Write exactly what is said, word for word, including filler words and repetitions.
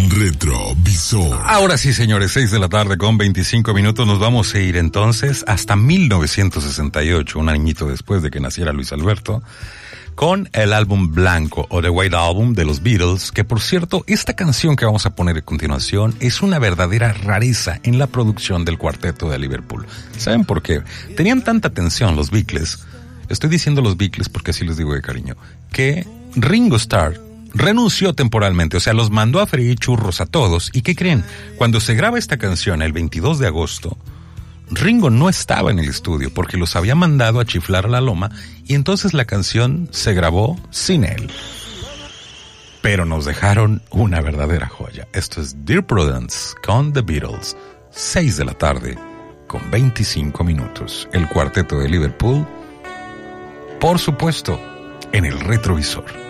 Retrovisor. Ahora sí, señores, seis de la tarde con veinticinco minutos. Nos vamos a ir entonces hasta mil novecientos sesenta y ocho, un añito después de que naciera Luis Alberto, con el álbum Blanco o The White Album de los Beatles, que por cierto, esta canción que vamos a poner a continuación es una verdadera rareza en la producción del cuarteto de Liverpool. ¿Saben por qué? Tenían tanta atención los Beatles, estoy diciendo los Beatles porque así les digo de cariño, que Ringo Starr renunció temporalmente, o sea, los mandó a freír churros a todos. ¿Y qué creen? Cuando se graba esta canción el veintidós de agosto, Ringo no estaba en el estudio porque los había mandado a chiflar a la loma y entonces la canción se grabó sin él. Pero nos dejaron una verdadera joya. Esto es Dear Prudence con The Beatles, seis de la tarde con veinticinco minutos. El cuarteto de Liverpool, por supuesto, en el retrovisor.